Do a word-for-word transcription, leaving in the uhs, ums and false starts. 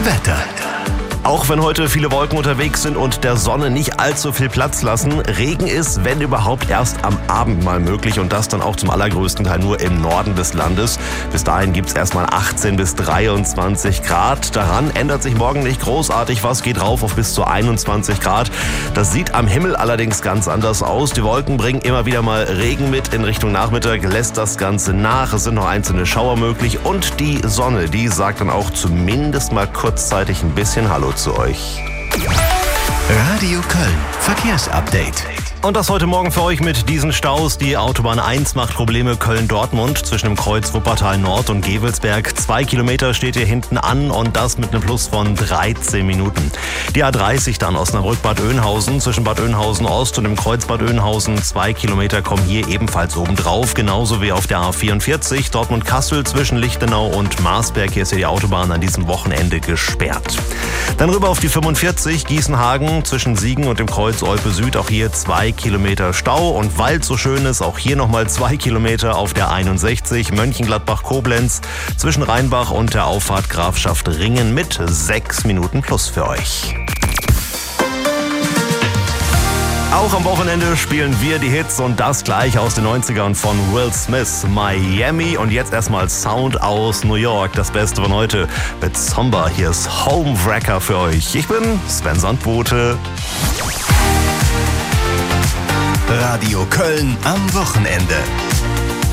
Wetter. Auch wenn heute viele Wolken unterwegs sind und der Sonne nicht allzu viel Platz lassen, Regen ist, wenn überhaupt, erst am Abend mal möglich und das dann auch zum allergrößten Teil nur im Norden des Landes. Bis dahin gibt es erstmal achtzehn bis dreiundzwanzig Grad. Daran ändert sich morgen nicht großartig was, geht rauf auf bis zu einundzwanzig Grad. Das sieht am Himmel allerdings ganz anders aus. Die Wolken bringen immer wieder mal Regen mit. In Richtung Nachmittag lässt das Ganze nach. Es sind noch einzelne Schauer möglich und die Sonne, die sagt dann auch zumindest mal kurzzeitig ein bisschen Hallo zu euch. Radio Köln Verkehrsupdate. Und das heute Morgen für euch mit diesen Staus. Die Autobahn eins macht Probleme Köln-Dortmund zwischen dem Kreuz Wuppertal Nord und Gevelsberg. Zwei Kilometer steht hier hinten an und das mit einem Plus von dreizehn Minuten. Die A dreißig dann Osnabrück-Bad Oeynhausen zwischen Bad Oeynhausen Ost und dem Kreuz Bad Oeynhausen. Zwei Kilometer kommen hier ebenfalls obendrauf. Genauso wie auf der A vierundvierzig Dortmund-Kassel zwischen Lichtenau und Marsberg. Hier ist ja die Autobahn an diesem Wochenende gesperrt. Dann rüber auf die fünfundvierzig Gießenhagen zwischen Siegen und dem Kreuz Olpe Süd. Auch hier zwei Kilometer Stau und weil es so schön ist, auch hier nochmal zwei Kilometer auf der einundsechzig Mönchengladbach-Koblenz zwischen Rheinbach und der Auffahrt Grafschaft Ringen mit sechs Minuten plus für euch. Auch am Wochenende spielen wir die Hits und das gleich aus den neunzigern von Will Smith, Miami und jetzt erstmal Sound aus New York, das Beste von heute mit Somber. Hier ist Homewrecker für euch. Ich bin Sven Sandbote. Radio Köln am Wochenende.